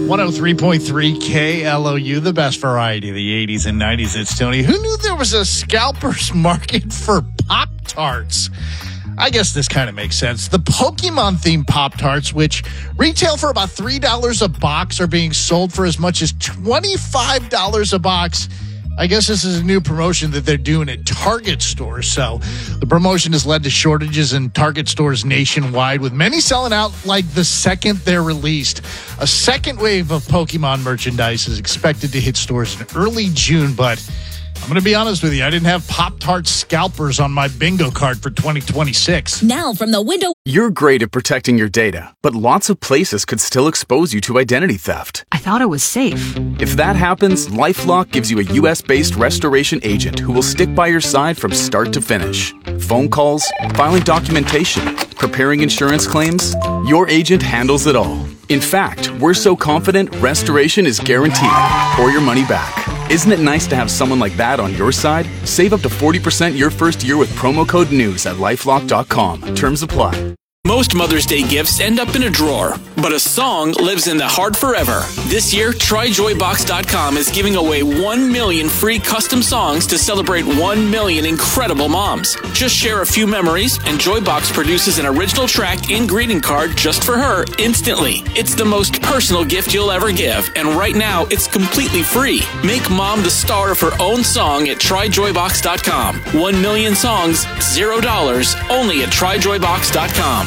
103.3 KLOU, the best variety of the 80s and 90s. It's Tony. Who knew there was a scalper's market for Pop-Tarts? I guess this kind of makes sense. The Pokemon-themed Pop-Tarts, which retail for about $3 a box, are being sold for as much as $25 a box. I guess this is a new promotion that they're doing at Target stores. So the promotion has led to shortages in Target stores nationwide, with many selling out like the second they're released. A second wave of Pokemon merchandise is expected to hit stores in early June, but I'm going to be honest with you, I didn't have Pop-Tart scalpers on my bingo card for 2026. Now from the window. You're great at protecting your data, but lots of places could still expose you to identity theft. I thought it was safe. If that happens, LifeLock gives you a U.S.-based restoration agent who will stick by your side from start to finish. Phone calls, filing documentation, preparing insurance claims, your agent handles it all. In fact, we're so confident restoration is guaranteed or your money back. Isn't it nice to have someone like that on your side? Save up to 40% your first year with promo code NEWS at LifeLock.com. Terms apply. Most Mother's Day gifts end up in a drawer, but a song lives in the heart forever. This year, TryJoyBox.com is giving away 1 million free custom songs to celebrate 1 million incredible moms. Just share a few memories, and Joybox produces an original track and greeting card just for her instantly. It's the most personal gift you'll ever give, and right now, it's completely free. Make mom the star of her own song at TryJoyBox.com. 1 million songs, $0, only at TryJoyBox.com.